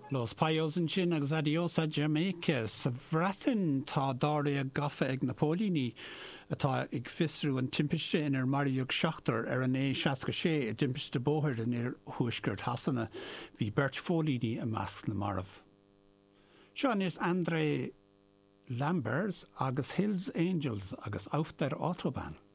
Los Paios an sin agus adios a Jamaica sa bhreatain tá dára a gafa ag Napólíní atá ag fisrú an timpiste inar Mariog Seachtar ar an A66 a timpiste bóthir in ar thuisgurt hasanna hí Bert Fólíní a measc na marmh. Seán is André Lambers agus Hills Angels agus Auf der Autobahn.